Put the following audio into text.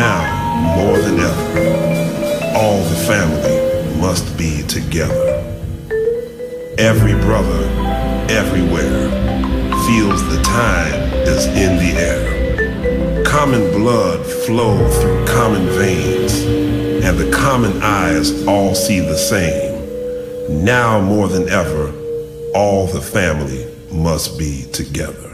Now, more than ever, all the family must be together. Every brother, everywhere, feels the time is in the air. Common blood flow through common veins, and the common eyes all see the same. Now more than ever, all the family must be together.